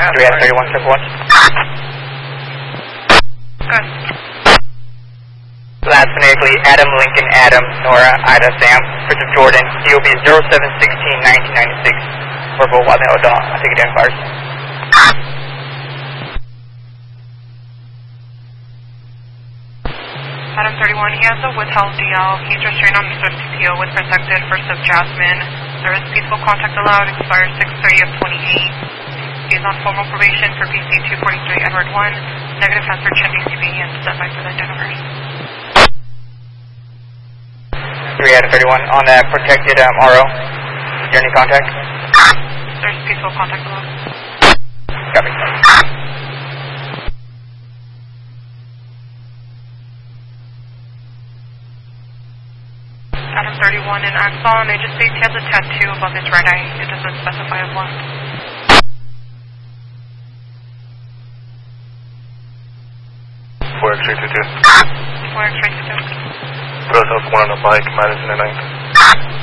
3 Adam 31, step 1. Good. Last phonetically, Adam Lincoln, Adam, Nora, Ida, Sam, Prince of Jordan, EOB 0716-1996, Corporal Wadley O'Donnell, I think it fires. Adam 31, he has a withheld DL. He's restrained on CPO with protected, first of Jasmine. There is peaceful contact allowed, expires 6/30 of 28. He is on formal probation for PC 243 Edward 1. Negative has for Chin DCB and standby for the identifiers. 3 Adam 31, on that protected RO, is there any contact? There's peaceful contact allowed. Copy. Adam 31 in Axon, it just states he has a tattoo above his right eye. It doesn't specify of what. 4X-ray 22. 4X-ray 22. Throws up one on the bike, Madison and 9th.